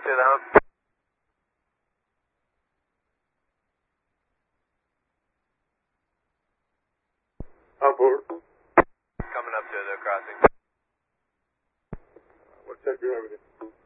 to the hump. Outboard. Coming up to the crossing. What check you have again?